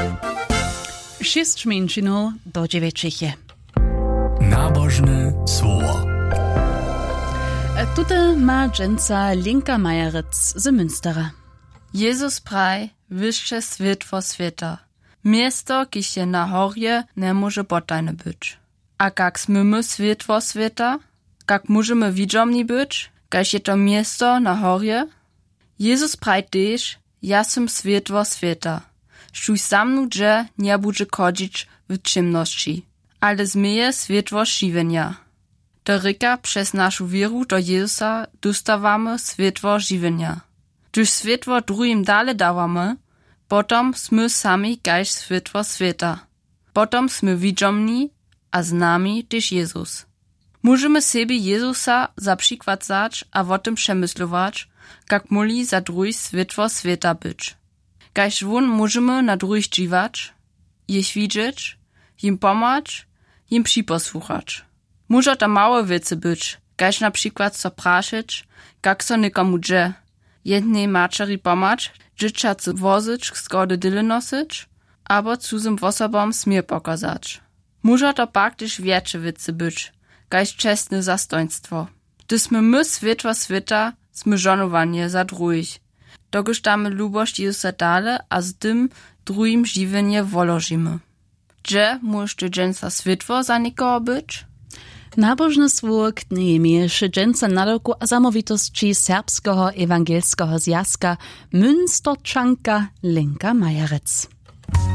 6 minut do 9. Nabożne słowo. Tutaj ma dżęca Linka Majerec z Münstera. Jezus praj, wyższe światło świata. Miasto, kiż je na horje, nie może potajne być. A jak smymy światło świata? Jak możemy widzomni być? Każ je to miasto na horje? Jezus praj też, ja sam światło świata. Šuj za mną, że nie będzie chodzić w ciemności, ale zmieje światło żywienia. To ryka przez naszą wieru do Jezusa dostawamy światło żywienia. Gdyż światło drugim dalej dawamy, potom sme sami kaž światło świata. Potom sme widzomni, a z nami też Jezus. Możemy sobie Jezusa za przykład zać, a o tym przemyslować, jak moli za drugi światło świata być. Kaž won możemy na drugich dziwać, ich widzieć, im pomać, im przyposłuchać. Może to małe wiece być, kaž na przykład so praszyć, jak so nikomu dże, jednej maczeri pomać, dzieciacy wozyć, skody dyle nosić, albo cudzym osobom smier pokazać. Może to pak też większe wiece być, kaž czesne zastoństwo. Gdy sme my światło świata, sme żonowanie za drugich. Dokiż damy lubość Jezusa dale, a z tym drugim żywienie wolożymy. Gdzie może to dżęca światło za nikogo być? Nabożne słowo nie miejeszy dżęca nadoku a zamowitości serbskiego ewangelskiego zjazka Münsterczanka Linka Majerec.